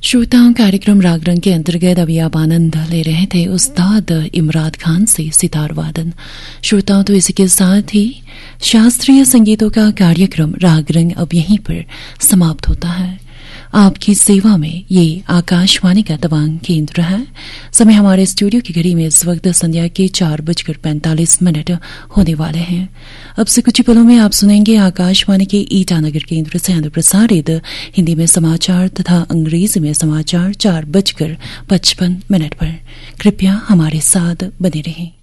श्रोताओं, कार्यक्रम राग रंग के अंतर्गत अभी आप आनंद ले रहे थे उस्ताद इमराद खान से सितार वादन। श्रोताओं, तो इसी के साथ ही शास्त्रीय संगीतों का कार्यक्रम राग रंग अब यहीं पर समाप्त होता है। आपकी सेवा में ये आकाशवाणी का तवांग केंद्र है। समय हमारे स्टूडियो की घड़ी में इस वक्त संध्या के 4:45 होने वाले हैं। अब से कुछ ही पलों में आप सुनेंगे आकाशवाणी के ईटानगर केंद्र से प्रसारित हिंदी में समाचार तथा अंग्रेजी में समाचार 4:55 पर। कृपया हमारे साथ बने रहें।